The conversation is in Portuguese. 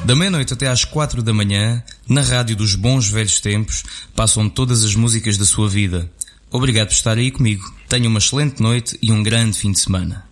Da meia-noite até às 4 da manhã, na rádio dos bons velhos tempos, passam todas as músicas da sua vida. Obrigado por estar aí comigo. Tenha uma excelente noite e um grande fim de semana.